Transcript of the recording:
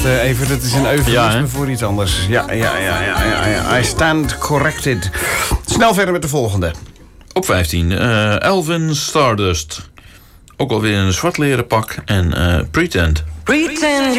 even. Dat is een eufemisme voor iets anders. Ja. I stand corrected. Snel verder met de volgende. Op 15. Elvin Stardust. Ook alweer in een zwart leren pak. En Pretend.